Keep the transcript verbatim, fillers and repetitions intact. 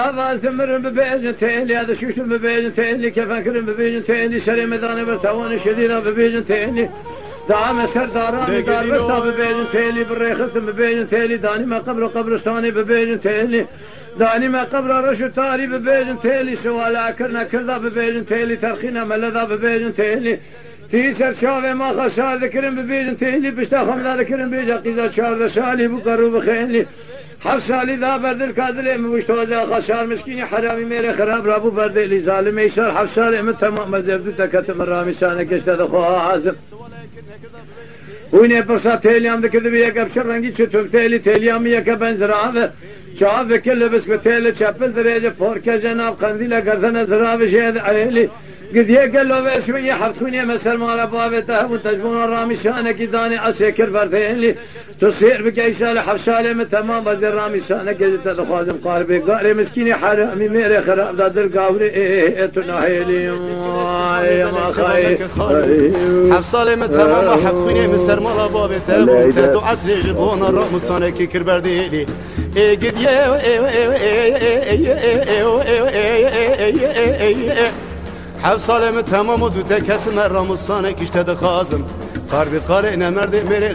هذا ثمر ببيجن تيلي هذا شوش ببيجن تيلي كيف أكرم ببيجن تيلي شري مداني برتواني شديدة ببيجن تيلي دعم سرداراني دار برتا ببيجن تيلي بالريخص ببيجن تيلي داني ما قبر قبرستاني ببيجن تيلي داني ما قبر رشو تاري ببيجن تيلي سوالا كرنا كردا ببيجن تيلي ترخينا ملذا ببيجن تيلي تيسر شافي ما خسار ذكرن ببيجن تيلي بشتا خمدا ذكرن بيجا قيزا شار سالي بقرو بخيلي حف سالی ذا بردل کادلی مشتوزا خسار مسکینی حرامی میره خراب رابو بردلی ظالم ایشار حف سالی من تمام مزبط تکتم رامی سانه کشته دخوازم وینه پرسا تیلیام دکرد بی یک ابشر رنگی چطور تیلی تیلیامی یک بنزراوه چاوه کل بس به تیل چپل دریجه پورکه جناب قندیل گردن زراوه شهد عیلی قد يقلوا بس شوية حرتوني مثل ما لبابته وتجبون الرامي شانك داني عسكر فرثين لي تصير بقى شالة حفشالة من تمام بدر رامي شانك قد تدخوازم قاربي قاري مسكيني حرامي ميري خراب دادر قاوري ايه تناهيلي ما خاي حفصالة من تمام حرتوني مثل ما لبابته وتدو عسري جبون الرامي شانك كربردي لي ايه قد يه حفصالة من تمام ودو تكت مرة مصانك اشتد خازم قاربي قارئنا مرد مري